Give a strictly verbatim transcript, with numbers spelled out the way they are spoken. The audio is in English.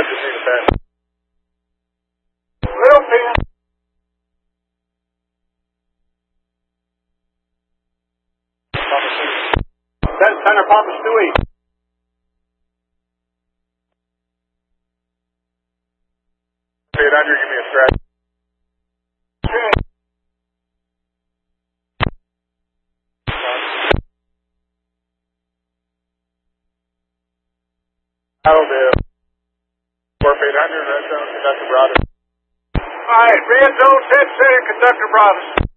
just need a pen. Little pen. Papa Stewie. Send center Papa Stewie. eight hundred, give me a stretch. Okay. That'll do. Warp eight hundred, red zone, conductor Brothers. All right, red zone, set center, conductor Brothers.